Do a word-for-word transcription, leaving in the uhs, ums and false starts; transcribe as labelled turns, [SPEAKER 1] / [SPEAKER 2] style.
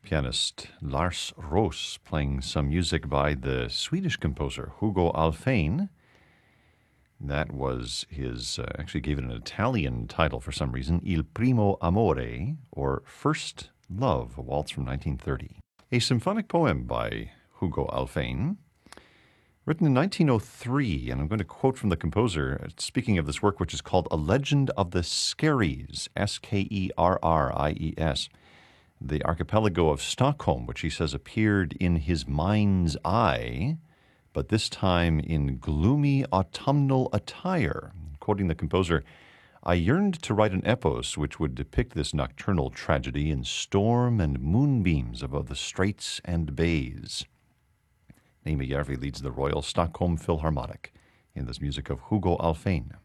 [SPEAKER 1] pianist Lars Roos playing some music by the Swedish composer Hugo Alfvén. That was his, uh, actually gave it an Italian title for some reason, Il Primo Amore, or First Love, a waltz from nineteen thirty. A symphonic poem by Hugo Alfvén, written in nineteen oh three, and I'm going to quote from the composer, speaking of this work, which is called A Legend of the Skerries, S K E R R I E S, the archipelago of Stockholm, which he says appeared in his mind's eye, but this time in gloomy autumnal attire. Quoting the composer, I yearned to write an epos which would depict this nocturnal tragedy in storm and moonbeams above the straits and bays. Niemi Järvi leads the Royal Stockholm Philharmonic in this music of Hugo Alfvén.